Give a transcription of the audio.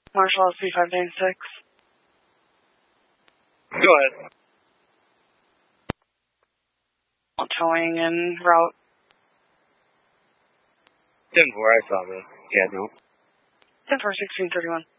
Marshall SB 596. Go ahead. Towing en route. 10-4, I saw that. Yeah, no. 10-4, 1631.